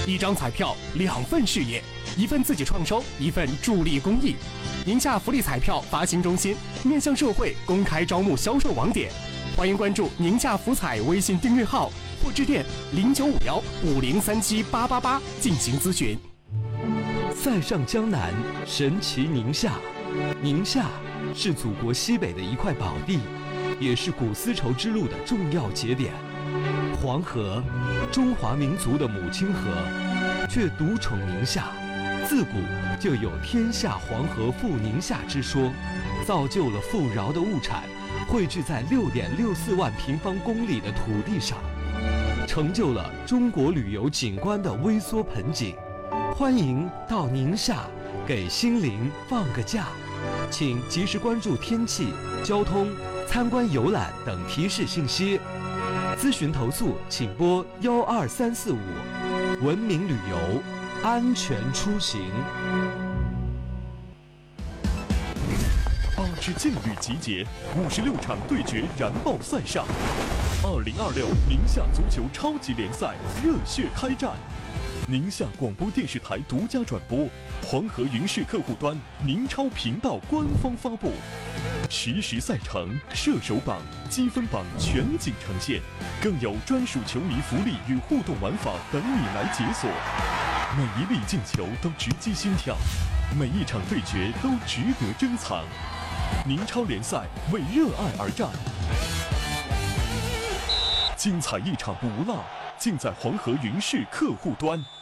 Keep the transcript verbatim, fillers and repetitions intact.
一张彩票两份事业，一份自己创收，一份助力公益。宁夏福利彩票发行中心面向社会公开招募销售网点，欢迎关注宁夏福彩微信订阅号或致电零九五幺五零三七八八八进行咨询。 塞上江南，神奇宁夏。宁夏是祖国西北的一块宝地，也是古丝绸之路的重要节点。黄河，中华民族的母亲河，却独宠宁夏。自古就有天下黄河赴宁夏之说，造就了富饶的物产汇聚在六点六四万平方公里的土地上，成就了中国旅游景观的微缩盆景。欢迎到宁夏给心灵放个假，请及时关注天气、交通、参观游览等提示信息。咨询投诉请拨幺二三四五。文明旅游，安全出行。 八支劲旅集结，五十六场对决燃爆赛上。二零二六宁夏足球超级联赛热血开战。宁夏广播电视台独家转播，黄河云视客户端宁超频道官方发布，实时赛程、射手榜、积分榜全景呈现，更有专属球迷福利与互动玩法等你来解锁。每一粒进球都直击心跳，每一场对决都值得珍藏。宁超联赛为热爱而战，精彩一场不落，尽在黄河云视客户端。